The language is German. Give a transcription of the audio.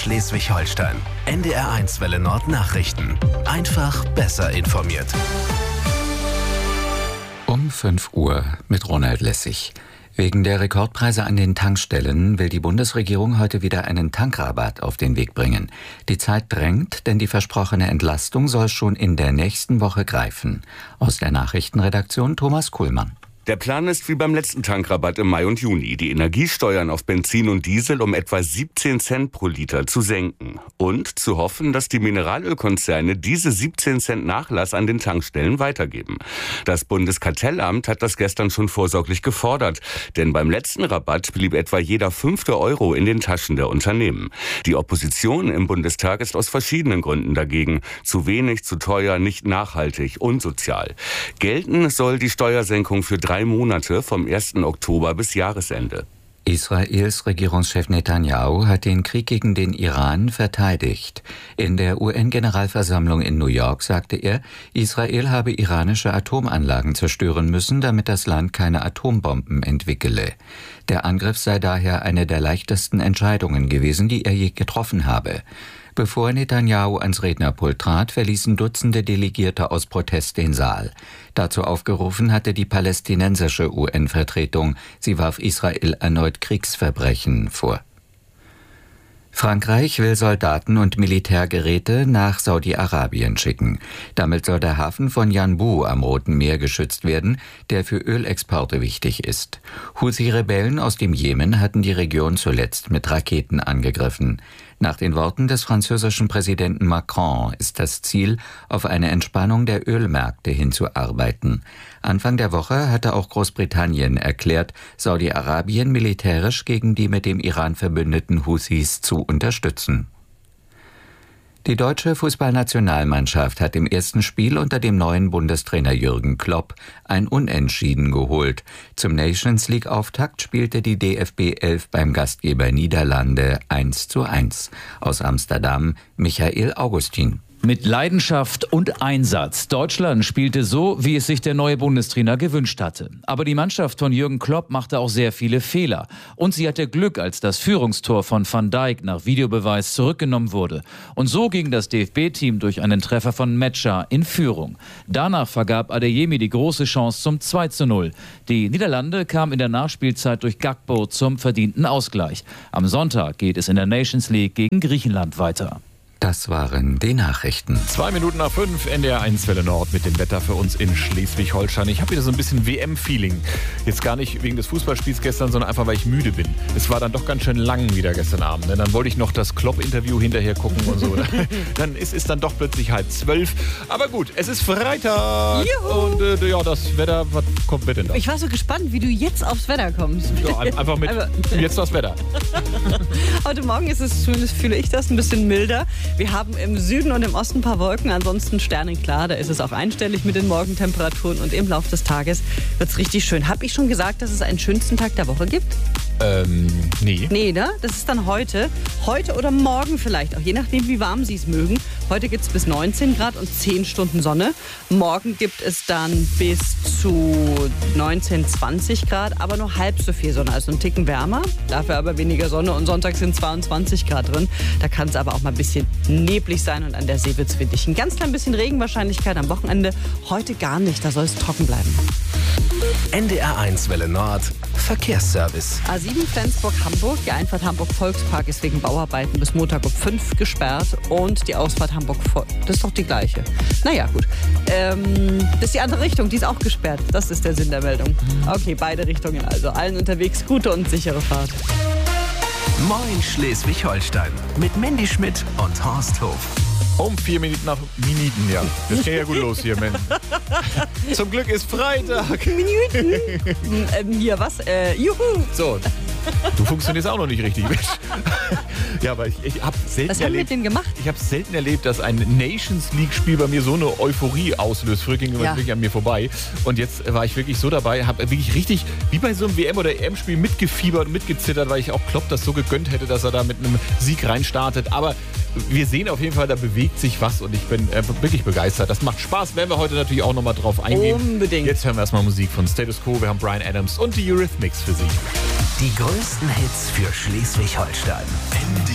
Schleswig-Holstein. NDR1 Welle Nord Nachrichten. Einfach besser informiert. Um 5 Uhr mit Ronald Lessig. Wegen der Rekordpreise an den Tankstellen will die Bundesregierung heute wieder einen Tankrabatt auf den Weg bringen. Die Zeit drängt, denn die versprochene Entlastung soll schon in der nächsten Woche greifen. Aus der Nachrichtenredaktion Thomas Kuhlmann. Der Plan ist wie beim letzten Tankrabatt im Mai und Juni, die Energiesteuern auf Benzin und Diesel um etwa 17 Cent pro Liter zu senken. Und zu hoffen, dass die Mineralölkonzerne diese 17 Cent Nachlass an den Tankstellen weitergeben. Das Bundeskartellamt hat das gestern schon vorsorglich gefordert. Denn beim letzten Rabatt blieb etwa jeder 5. Euro in den Taschen der Unternehmen. Die Opposition im Bundestag ist aus verschiedenen Gründen dagegen. Zu wenig, zu teuer, nicht nachhaltig, unsozial. Gelten soll die Steuersenkung für 3 Monate vom 1. Oktober bis Jahresende. Israels Regierungschef Netanyahu hat den Krieg gegen den Iran verteidigt. In der UN-Generalversammlung in New York sagte er, Israel habe iranische Atomanlagen zerstören müssen, damit das Land keine Atombomben entwickele. Der Angriff sei daher eine der leichtesten Entscheidungen gewesen, die er je getroffen habe. Bevor Netanyahu ans Rednerpult trat, verließen Dutzende Delegierte aus Protest den Saal. Dazu aufgerufen hatte die palästinensische UN-Vertretung. Sie warf Israel erneut Kriegsverbrechen vor. Frankreich will Soldaten und Militärgeräte nach Saudi-Arabien schicken. Damit soll der Hafen von Yanbu am Roten Meer geschützt werden, der für Ölexporte wichtig ist. Houthi-Rebellen aus dem Jemen hatten die Region zuletzt mit Raketen angegriffen. Nach den Worten des französischen Präsidenten Macron ist das Ziel, auf eine Entspannung der Ölmärkte hinzuarbeiten. Anfang der Woche hatte auch Großbritannien erklärt, Saudi-Arabien militärisch gegen die mit dem Iran verbündeten Houthis zu unterstützen. Die deutsche Fußballnationalmannschaft hat im ersten Spiel unter dem neuen Bundestrainer Jürgen Klopp ein Unentschieden geholt. Zum Nations-League-Auftakt spielte die DFB 11 beim Gastgeber Niederlande 1:1. Aus Amsterdam Michael Augustin. Mit Leidenschaft und Einsatz. Deutschland spielte so, wie es sich der neue Bundestrainer gewünscht hatte. Aber die Mannschaft von Jürgen Klopp machte auch sehr viele Fehler. Und sie hatte Glück, als das Führungstor von Van Dijk nach Videobeweis zurückgenommen wurde. Und so ging das DFB-Team durch einen Treffer von Metscher in Führung. Danach vergab Adeyemi die große Chance zum 2:0. Die Niederlande kamen in der Nachspielzeit durch Gakpo zum verdienten Ausgleich. Am Sonntag geht es in der Nations League gegen Griechenland weiter. Das waren die Nachrichten. 5:02, NDR1 Welle Nord mit dem Wetter für uns in Schleswig-Holstein. Ich habe wieder so ein bisschen WM-Feeling. Jetzt gar nicht wegen des Fußballspiels gestern, sondern einfach, weil ich müde bin. Es war dann doch ganz schön lang wieder gestern Abend. Dann wollte ich noch das Klopp-Interview hinterher gucken und so. Dann ist es dann doch plötzlich 11:30. Aber gut, es ist Freitag. Juhu. Und ja, das Wetter, was kommt mit denn da? Ich war so gespannt, wie du jetzt aufs Wetter kommst. Ja, einfach mit jetzt das Wetter. Heute Morgen ist es, zumindest fühle ich das, ein bisschen milder. Wir haben im Süden und im Osten ein paar Wolken, ansonsten sternenklar. Da ist es auch einstellig mit den Morgentemperaturen und im Laufe des Tages wird es richtig schön. Habe ich schon gesagt, dass es einen schönsten Tag der Woche gibt? Nee. Nee, ne? Das ist dann heute. Heute oder morgen vielleicht, auch je nachdem, wie warm Sie es mögen. Heute gibt es bis 19 Grad und 10 Stunden Sonne. Morgen gibt es dann bis zu 19, 20 Grad, aber nur halb so viel Sonne, also ein Ticken wärmer. Dafür aber weniger Sonne und Sonntag sind 22 Grad drin. Da kann es aber auch mal ein bisschen neblig sein und an der See wird es windig. Ein ganz klein bisschen Regenwahrscheinlichkeit am Wochenende. Heute gar nicht, da soll es trocken bleiben. NDR1 Welle Nord Verkehrsservice. A7 Flensburg-Hamburg. Die Einfahrt Hamburg-Volkspark ist wegen Bauarbeiten bis Montag um 5 gesperrt. Und die Ausfahrt Hamburg-Volk. Das ist doch die gleiche. Naja, gut. Das ist die andere Richtung. Die ist auch gesperrt. Das ist der Sinn der Meldung. Okay, beide Richtungen also. Allen unterwegs gute und sichere Fahrt. Moin Schleswig-Holstein. Mit Mandy Schmidt und Horst Hof. Um 4 Minuten nach Minuten, ja. Das geht ja gut los hier, Mensch. Zum Glück ist Freitag. Minuten. Hier, was? Juhu. So, du funktionierst auch noch nicht richtig, Mensch. Ja, aber ich habe selten Was haben wir denn gemacht? Ich habe selten erlebt, dass ein Nations-League-Spiel bei mir so eine Euphorie auslöst. Früher ging immer wirklich an mir vorbei. Und jetzt war ich wirklich so dabei, habe wirklich richtig, wie bei so einem WM- oder EM-Spiel mitgefiebert und mitgezittert, weil ich auch Klopp das so gegönnt hätte, dass er da mit einem Sieg reinstartet. Aber wir sehen auf jeden Fall, da bewegt sich was und ich bin wirklich begeistert. Das macht Spaß, werden wir heute natürlich auch nochmal drauf eingehen. Unbedingt. Jetzt hören wir erstmal Musik von Status Quo. Wir haben Bryan Adams und die Eurythmics für Sie. Die größten Hits für Schleswig-Holstein.